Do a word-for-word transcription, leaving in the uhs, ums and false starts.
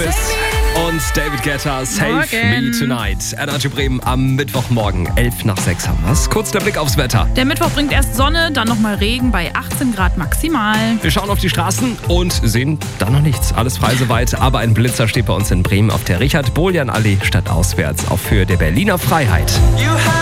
Und David Guetta, Save Morgen. Me Tonight. R T L Bremen am Mittwochmorgen, elf nach sechs haben wir's. Kurz der Blick aufs Wetter. Der Mittwoch bringt erst Sonne, dann nochmal Regen bei achtzehn Grad maximal. Wir schauen auf die Straßen und sehen da noch nichts. Alles frei soweit, aber ein Blitzer steht bei uns in Bremen auf der Richard-Boljan-Allee stadtauswärts, auch für der Berliner Freiheit.